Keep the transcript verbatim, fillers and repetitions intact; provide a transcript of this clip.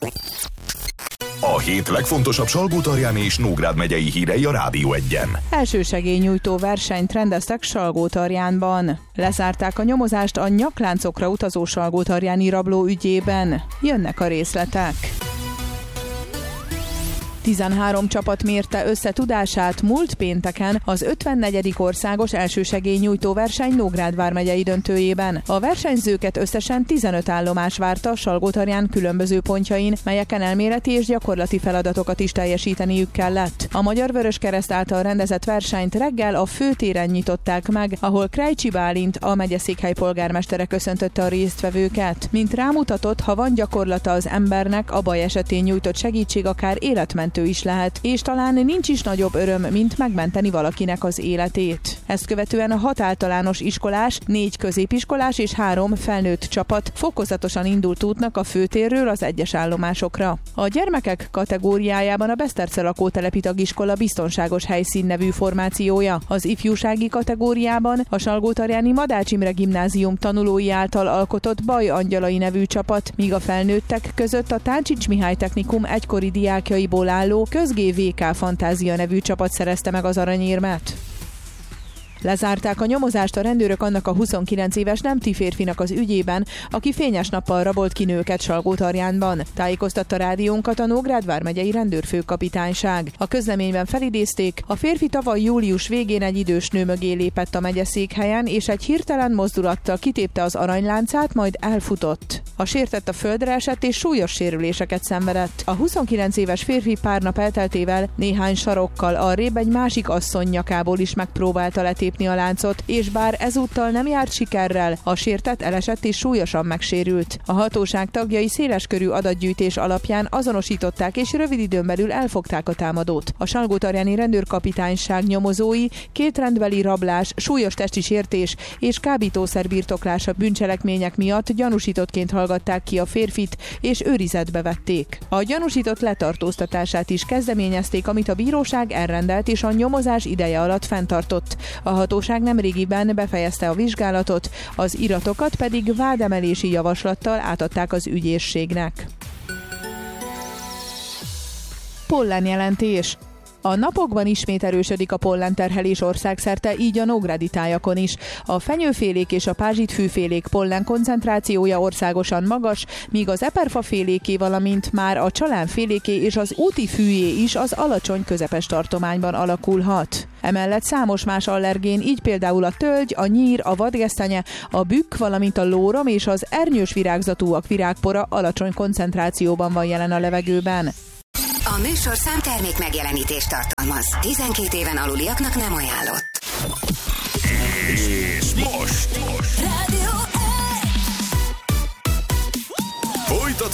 A hét legfontosabb Salgótarján és Nógrád megyei hírei a Rádió Egyen. Elsősegélynyújtó versenyt rendeztek Salgótarjánban. Lezárták a nyomozást a nyakláncokra utazó salgótarjáni rabló ügyében. Jönnek a részletek. tizenhárom csapat mérte össze tudását múlt pénteken az ötvennegyedik országos elsősegélynyújtó verseny Nógrád vármegyei döntőjében. A versenyzőket összesen tizenöt állomás várta Salgótarján különböző pontjain, melyeken elméleti és gyakorlati feladatokat is teljesíteniük kellett. A Magyar Vöröskereszt által rendezett versenyt reggel a főtéren nyitották meg, ahol Krejcsi Bálint, a megyeszékhely polgármestere köszöntötte a résztvevőket. Mint rámutatott, ha van gyakorlata az embernek, a baj esetén nyújtott segítség akár életmentő is lehet, és talán nincs is nagyobb öröm, mint megmenteni valakinek az életét. Ezt követően a hat általános iskolás, négy középiskolás és három felnőtt csapat fokozatosan indult útnak a főtérről az egyes állomásokra. A gyermekek kategóriájában a Beszterce lakótelepi tagiskola biztonságos helyszín nevű formációja, az ifjúsági kategóriában a Salgótarjáni Madács Imre gimnázium tanulói által alkotott Baj Angyalai nevű csapat, míg a felnőttek között a Táncsics Mihály Technikum egykori diákjaiból álló Közgé vé ká Fantázia nevű csapat szerezte meg az aranyérmet. Lezárták a nyomozást a rendőrök annak a huszonkilenc éves nemti férfinak az ügyében, aki fényes nappal rabolt ki nőket Salgótarjánban. Tájékoztatta rádiónkat a Nógrád vármegyei rendőrfőkapitányság. A közleményben felidézték, a férfi tavaly július végén egy idős nő mögé lépett a megyeszékhelyen, és egy hirtelen mozdulattal kitépte az aranyláncát, majd elfutott. A sértett a földre esett és súlyos sérüléseket szenvedett. A huszonkilenc éves férfi pár nap elteltével néhány sarokkal arrébb egy másik asszony nyakából is megpróbálta letépni a láncot, és bár ezúttal nem járt sikerrel, a sértett elesett és súlyosan megsérült. A hatóság tagjai széleskörű adatgyűjtés alapján azonosították és rövid időn belül elfogták a támadót. A Salgótarjáni rendőrkapitányság nyomozói két rendbeli rablás, súlyos testi sértés és kábítószer birtoklása bűncselekmények miatt gyanúsítottként hallgatták ki a férfit, és őrizetbe vették. A gyanúsított letartóztatását is kezdeményezték, amit a bíróság elrendelt és a nyomozás ideje alatt fenntartott. A hatóság nemrégiben befejezte a vizsgálatot, az iratokat pedig vádemelési javaslattal átadták az ügyészségnek. Pollenjelentés. A napokban ismét erősödik a pollenterhelés országszerte, így a nógrádi tájakon is. A fenyőfélék és a pázsitfűfélék pollen koncentrációja országosan magas, míg az eperfaféléké, valamint már a csalánféléké és az úti fűjé is az alacsony közepes tartományban alakulhat. Emellett számos más allergén, így például a tölgy, a nyír, a vadgesztenye, a bükk, valamint a lórom és az ernyős virágzatúak virágpora alacsony koncentrációban van jelen a levegőben. A műsorszám termék megjelenítést tartalmaz. tizenkét éven aluliaknak nem ajánlott. És most, most. Rádió